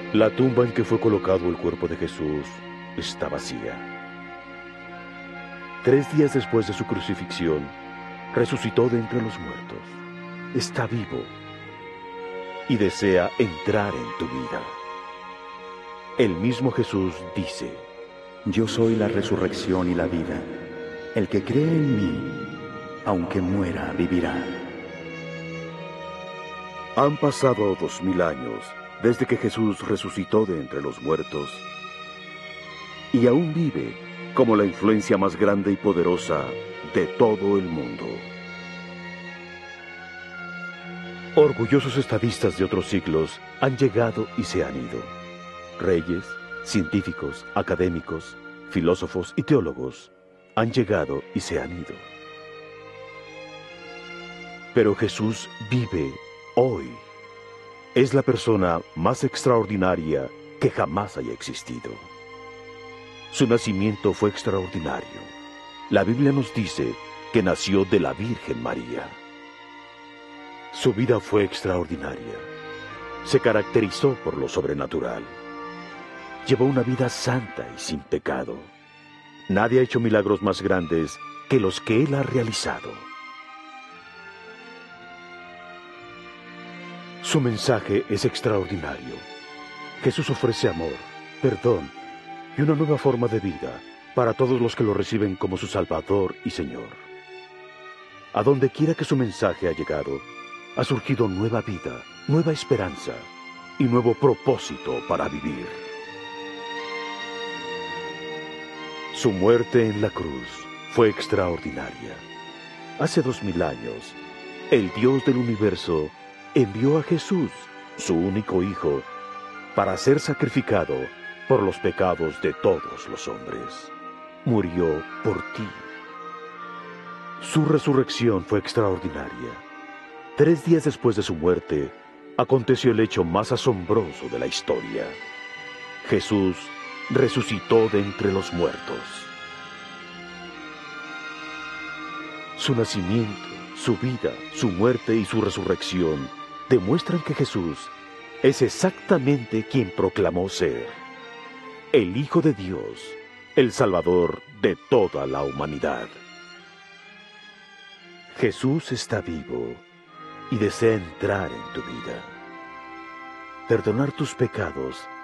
La tumba en que fue colocado el cuerpo de Jesús está vacía. 3 días después de su crucifixión, resucitó de entre los muertos. Está vivo y desea entrar en tu vida. El mismo Jesús dice: Yo soy la resurrección y la vida. El que cree en mí, aunque muera, vivirá. Han pasado 2000 años desde que Jesús resucitó de entre los muertos y aún vive como la influencia más grande y poderosa de todo el mundo. Orgullosos estadistas de otros siglos han llegado y se han ido. Reyes, científicos, académicos, filósofos y teólogos han llegado y se han ido. Pero Jesús vive hoy. Es la persona más extraordinaria que jamás haya existido. Su nacimiento fue extraordinario. La Biblia nos dice que nació de la Virgen María. Su vida fue extraordinaria. Se caracterizó por lo sobrenatural. Llevó una vida santa y sin pecado. Nadie ha hecho milagros más grandes que los que Él ha realizado. Su mensaje es extraordinario. Jesús ofrece amor, perdón y una nueva forma de vida para todos los que lo reciben como su Salvador y Señor. A donde quiera que su mensaje ha llegado, ha surgido nueva vida, nueva esperanza y nuevo propósito para vivir. Su muerte en la cruz fue extraordinaria. Hace 2000 años, el Dios del universo envió a Jesús, su único Hijo, para ser sacrificado por los pecados de todos los hombres. Murió por ti. Su resurrección fue extraordinaria. 3 días después de su muerte, aconteció el hecho más asombroso de la historia. Jesús resucitó de entre los muertos. Su nacimiento, su vida, su muerte y su resurrección demuestran que Jesús es exactamente quien proclamó ser: el Hijo de Dios, el Salvador de toda la humanidad. Jesús está vivo y desea entrar en tu vida. Perdonar tus pecados